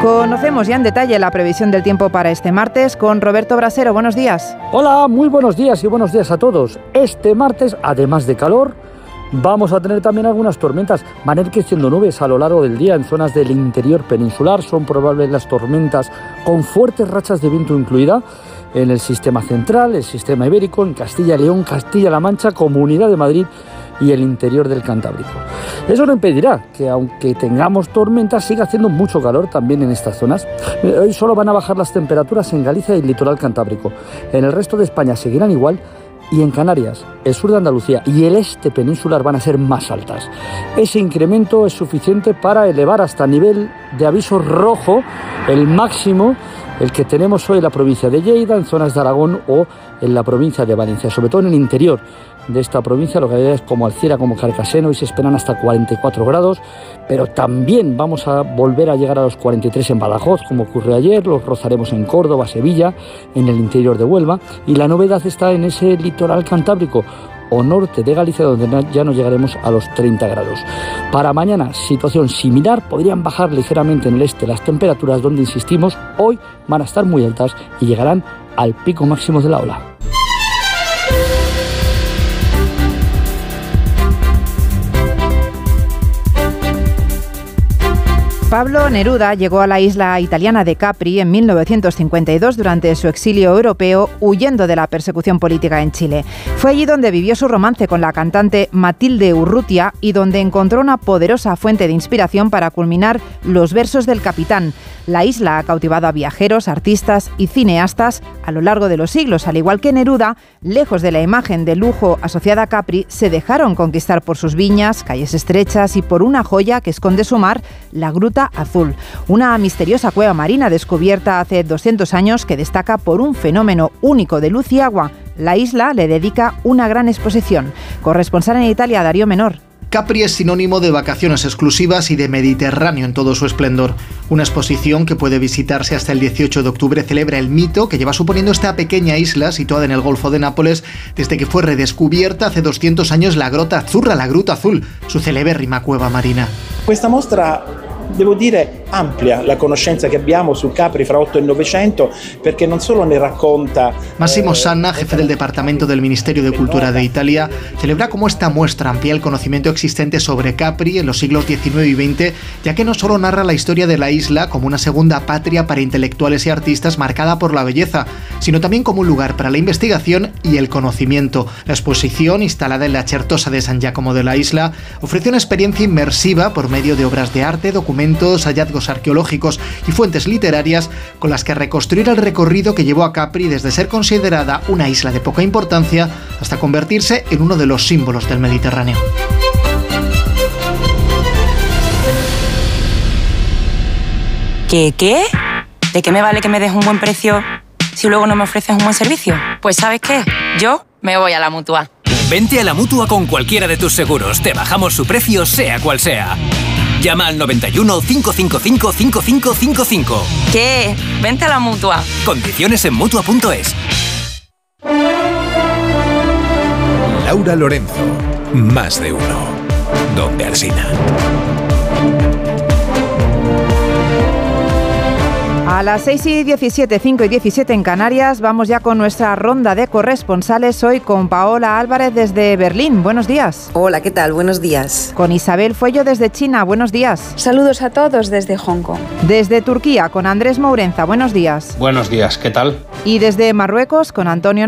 Conocemos ya en detalle la previsión del tiempo para este martes con Roberto Brasero. Buenos días. Hola, muy buenos días y buenos días a todos. Este martes, además de calor, vamos a tener también algunas tormentas. Van a ir creciendo nubes a lo largo del día en zonas del interior peninsular. Son probables las tormentas con fuertes rachas de viento incluida en el sistema central, el sistema ibérico, en Castilla y León, Castilla-La Mancha, Comunidad de Madrid y el interior del Cantábrico. Eso no impedirá que, aunque tengamos tormentas, siga haciendo mucho calor también en estas zonas. Hoy solo van a bajar las temperaturas en Galicia y el litoral cantábrico. En el resto de España seguirán igual y en Canarias, el sur de Andalucía y el este peninsular van a ser más altas. Ese incremento es suficiente para elevar hasta nivel de aviso rojo el máximo, el que tenemos hoy en la provincia de Lleida, en zonas de Aragón o en la provincia de Valencia, sobre todo en el interior de esta provincia, localidades como Alcira, como Carcaseno, y se esperan hasta 44 grados, pero también vamos a volver a llegar a los 43 en Badajoz, como ocurrió ayer, los rozaremos en Córdoba, Sevilla, en el interior de Huelva, y la novedad está en ese litoral cantábrico o norte de Galicia, donde ya no llegaremos a los 30 grados. Para mañana, situación similar, podrían bajar ligeramente en el este las temperaturas, donde, insistimos, hoy van a estar muy altas y llegarán al pico máximo de la ola. Pablo Neruda llegó a la isla italiana de Capri en 1952 durante su exilio europeo, huyendo de la persecución política en Chile. Fue allí donde vivió su romance con la cantante Matilde Urrutia y donde encontró una poderosa fuente de inspiración para culminar los versos del Capitán. La isla ha cautivado a viajeros, artistas y cineastas a lo largo de los siglos. Al igual que Neruda, lejos de la imagen de lujo asociada a Capri, se dejaron conquistar por sus viñas, calles estrechas y por una joya que esconde su mar, la Gruta Azul, una misteriosa cueva marina descubierta hace 200 años que destaca por un fenómeno único de luz y agua. La isla le dedica una gran exposición. Corresponsal en Italia, Darío Menor. Capri es sinónimo de vacaciones exclusivas y de Mediterráneo en todo su esplendor. Una exposición que puede visitarse hasta el 18 de octubre celebra el mito que lleva suponiendo esta pequeña isla situada en el Golfo de Nápoles desde que fue redescubierta hace 200 años la Grotta Azzurra, la Gruta Azul, su celebérrima cueva marina. Questa mostra, devo dire, amplia la conoscenza che abbiamo su Capri fra 8 e 900, perché non solo ne racconta... Massimo Sanna, jefe del Departamento del Ministerio de Cultura de Italia, celebra cómo esta muestra amplía el conocimiento existente sobre Capri en los siglos XIX y XX, ya que no solo narra la historia de la isla como una segunda patria para intelectuales y artistas marcada por la belleza, sino también como un lugar para la investigación y el conocimiento. La exposición, instalada en la Certosa de San Giacomo de la isla, ofrece una experiencia inmersiva por medio de obras de arte, documentos, hallazgos arqueológicos y fuentes literarias con las que reconstruir el recorrido que llevó a Capri desde ser considerada una isla de poca importancia hasta convertirse en uno de los símbolos del Mediterráneo. ¿Qué? ¿De qué me vale que me des un buen precio si luego no me ofreces un buen servicio? Pues ¿sabes qué? Yo me voy a la Mutua. Vente a la Mutua con cualquiera de tus seguros. Te bajamos su precio, sea cual sea. Llama al 91 555 5555. ¿Qué? Vente a la Mutua. Condiciones en Mutua.es. Laura Lorenzo, más de uno. Donde Alsina. A las 6:17, 5:17 en Canarias, vamos ya con nuestra ronda de corresponsales. Hoy con Paola Álvarez desde Berlín. Buenos días. Hola, ¿qué tal? Buenos días. Con Isabel Fuello desde China. Buenos días. Saludos a todos desde Hong Kong. Desde Turquía con Andrés Mourenza. Buenos días. Buenos días, ¿qué tal? Y desde Marruecos con Antonio